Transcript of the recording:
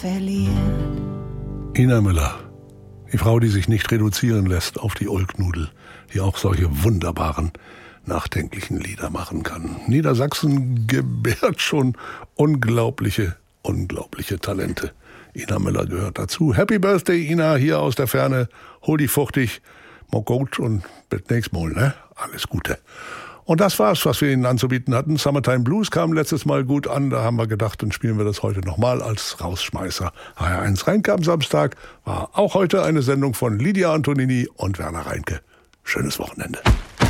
verliert. Ina Müller, die Frau, die sich nicht reduzieren lässt auf die Ulknudel, die auch solche wunderbaren, nachdenklichen Lieder machen kann. Niedersachsen gebärt schon unglaubliche Talente. Ina Müller gehört dazu. Happy Birthday, Ina, hier aus der Ferne. Hol dich fuchtig, mal gut und bis nächstes Mal, ne? Alles Gute. Und das war's, was wir Ihnen anzubieten hatten. Summertime Blues kam letztes Mal gut an. Da haben wir gedacht, dann spielen wir das heute nochmal als Rausschmeißer. HR1 Reinke am Samstag war auch heute eine Sendung von Lydia Antonini und Werner Reinke. Schönes Wochenende.